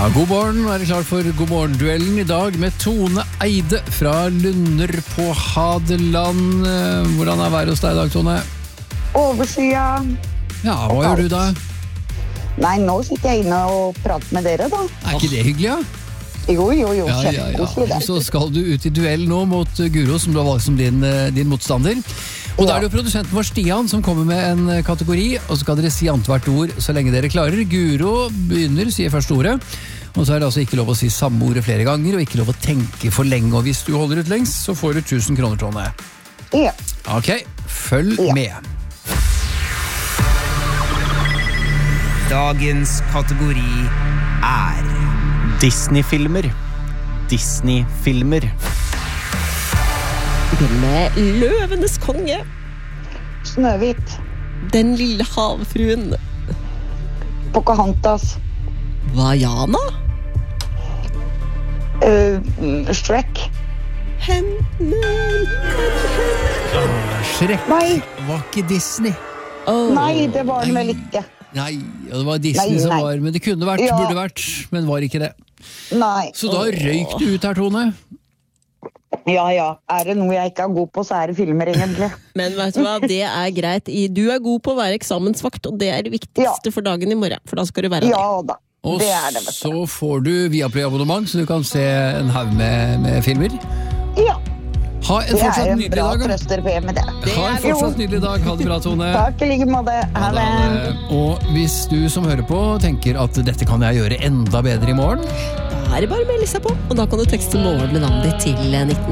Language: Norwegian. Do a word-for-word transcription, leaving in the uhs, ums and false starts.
Ja, god morgen, er det klar for God morgen-duellen i dag med Tone Eide fra Lunder på Hadeland. Hvordan er været hos deg i dag, Tone? Overskya. Ja, hva gjør du da? Nei, nå sitter jeg inne og prater med dere da. Er ikke det hyggelig, ja? Jo, jo, jo, Ja, ja, ja. kjempekoselig det. Og så skal du ut i duell nå mot Guro, som du har valgt som din, din motstander. Og da er det jo produsenten vår Stian som kommer med en kategori, og så skal dere si annethvert ord så lenge dere klarer. Guro begynner, sier første ordet, og så er det altså ikke lov å si samme ordet flere ganger, og ikke lov å tenke for lenge, og hvis du holder ut lengst, så får du tusen kroner, Tone. Ja. Ok, følg Ja. med. Dagens kategori er Disney-filmer. Disney-filmer. Med Løvenes konge, Snøhvit, Den lille havfruen, Pocahontas, Vaiana, uh, Shrek. Henne. Shrek Nei, var ikke Disney. Oh. nei, det var den vel ikke. Nei, ja, det var Disney Nei, som nei. var, men det kunne vært, Ja. burde vært, men var ikke det. Nei, Så da røyk du ut her, Tone. ja, ja. Er det noe jeg ikke er god på, så er det filmer egentlig. Men vet du hva, det er greit. I- Du er god på å være eksamensvakt, og det er det viktigste Ja. for dagen i morgen. For da skal du være det. Ja da, Og det er det, vet så du. får du Viaplay-abonnement, så du kan se en haug med, med filmer. Ja, Ha en det fortsatt er en nydelig bra dag. da. trøster med det. Ha en fortsatt nydelig dag. Ha det bra, Tone. Takk i like måte. Ha det. Og hvis du som hører på tenker at dette kan jeg gjøre enda bedre i morgen, Da er det bare å melde seg på, og da kan du tekste morgen med navnet ditt til nitten